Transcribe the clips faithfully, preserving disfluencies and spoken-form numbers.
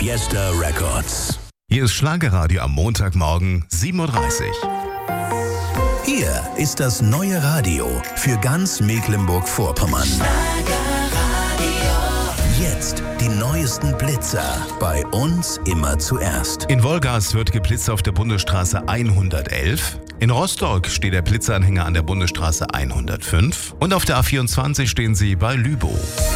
Fiesta Records. Hier ist Schlagerradio am Montagmorgen sieben Uhr dreißig. Hier ist das neue Radio für ganz Mecklenburg-Vorpommern. Jetzt die neuesten Blitzer. Bei uns immer zuerst. In Wolgast wird geblitzt auf der Bundesstraße hundertelf. In Rostock steht der Blitzanhänger an der Bundesstraße hundertfünf. Und auf der A vierundzwanzig stehen sie bei Lübow.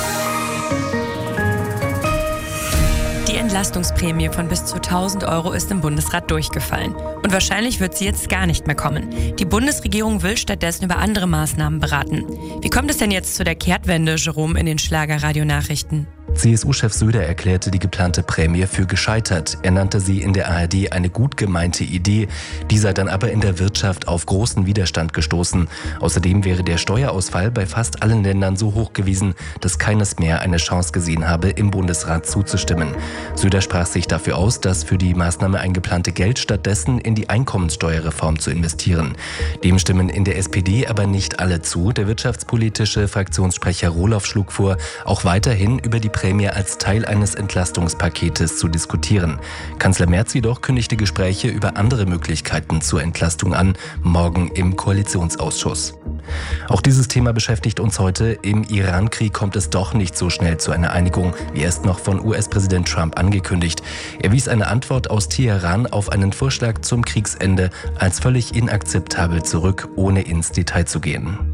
Die Entlastungsprämie von bis zu tausend Euro ist im Bundesrat durchgefallen. Und wahrscheinlich wird sie jetzt gar nicht mehr kommen. Die Bundesregierung will stattdessen über andere Maßnahmen beraten. Wie kommt es denn jetzt zu der Kehrtwende, Jerome, in den Schlagerradio-Nachrichten? C S U-Chef Söder erklärte die geplante Prämie für gescheitert. Er nannte sie in der A R D eine gut gemeinte Idee. Die sei dann aber in der Wirtschaft auf großen Widerstand gestoßen. Außerdem wäre der Steuerausfall bei fast allen Ländern so hoch gewesen, dass keines mehr eine Chance gesehen habe, im Bundesrat zuzustimmen. Söder sprach sich dafür aus, das für die Maßnahme eingeplante Geld stattdessen in die Einkommenssteuerreform zu investieren. Dem stimmen in der S P D aber nicht alle zu. Der wirtschaftspolitische Fraktionssprecher Rohloff schlug vor, auch weiterhin über die Prämie als Teil eines Entlastungspaketes zu diskutieren. Kanzler Merz jedoch kündigte Gespräche über andere Möglichkeiten zur Entlastung an, morgen im Koalitionsausschuss. Auch dieses Thema beschäftigt uns heute. Im Iran-Krieg kommt es doch nicht so schnell zu einer Einigung, wie erst noch von U S-Präsident Trump angekündigt. Er wies eine Antwort aus Teheran auf einen Vorschlag zum Kriegsende als völlig inakzeptabel zurück, ohne ins Detail zu gehen.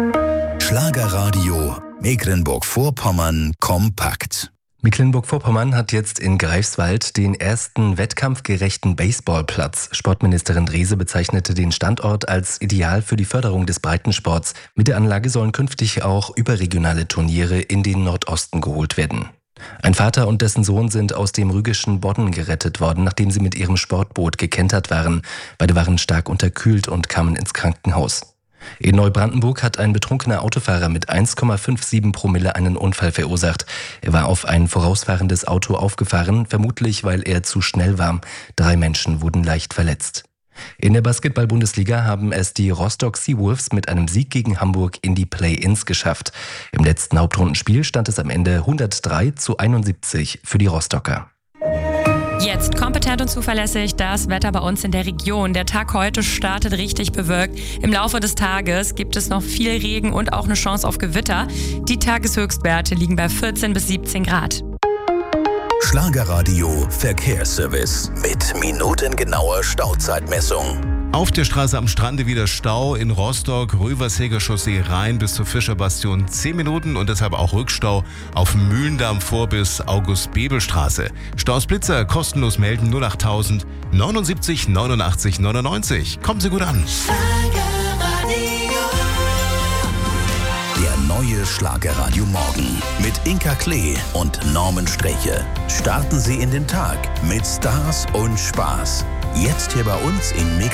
Schlagerradio Mecklenburg-Vorpommern kompakt. Mecklenburg-Vorpommern hat jetzt in Greifswald den ersten wettkampfgerechten Baseballplatz. Sportministerin Drese bezeichnete den Standort als ideal für die Förderung des Breitensports. Mit der Anlage sollen künftig auch überregionale Turniere in den Nordosten geholt werden. Ein Vater und dessen Sohn sind aus dem rügischen Bodden gerettet worden, nachdem sie mit ihrem Sportboot gekentert waren. Beide waren stark unterkühlt und kamen ins Krankenhaus. In Neubrandenburg hat ein betrunkener Autofahrer mit eins Komma siebenundfünfzig Promille einen Unfall verursacht. Er war auf ein vorausfahrendes Auto aufgefahren, vermutlich weil er zu schnell war. Drei Menschen wurden leicht verletzt. In der Basketball-Bundesliga haben es die Rostock Seawolves mit einem Sieg gegen Hamburg in die Play-ins geschafft. Im letzten Hauptrundenspiel stand es am Ende hundertdrei zu einundsiebzig für die Rostocker. Jetzt kompetent und zuverlässig das Wetter bei uns in der Region. Der Tag heute startet richtig bewölkt. Im Laufe des Tages gibt es noch viel Regen und auch eine Chance auf Gewitter. Die Tageshöchstwerte liegen bei vierzehn bis siebzehn Grad. Schlagerradio Verkehrsservice mit minutengenauer Stauzeitmessung. Auf der Straße am Strande wieder Stau in Rostock, Rövershäger Chaussee rein bis zur Fischerbastion zehn Minuten und deshalb auch Rückstau auf Mühlendamm vor bis August-Bebel-Straße. Staus Blitzer kostenlos melden null achttausend neunundsiebzig neunundachtzig neunundneunzig. Kommen Sie gut an. Der neue Schlagerradio Morgen mit Inka Klee und Norman Streche. Starten Sie in den Tag mit Stars und Spaß. Jetzt hier bei uns in Mecklenburg.